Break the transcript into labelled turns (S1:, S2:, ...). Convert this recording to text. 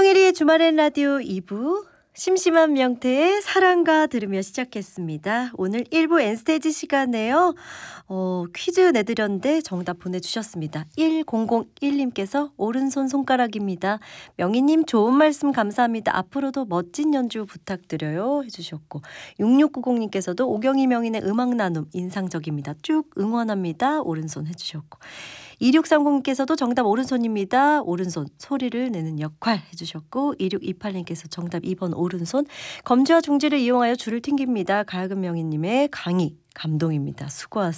S1: 송혜리의 주말엔 라디오 2부 심심한 명태의 사랑가 들으며 시작했습니다. 오늘 1부 N스테이지 시간에요. 퀴즈 내드렸는데 정답 보내주셨습니다. 1001님께서 오른손 손가락입니다. 명희님 좋은 말씀 감사합니다. 앞으로도 멋진 연주 부탁드려요 해주셨고 6690님께서도 오경이 명인의 음악 나눔 인상적입니다. 쭉 응원합니다. 오른손 해주셨고 2630님께서도 정답 오른손입니다. 오른손 소리를 내는 역할 해주셨고 2628님께서 정답 2번 오른손 검지와 중지를 이용하여 줄을 튕깁니다. 가야금 명희님의 강의 감동입니다. 수고하세요.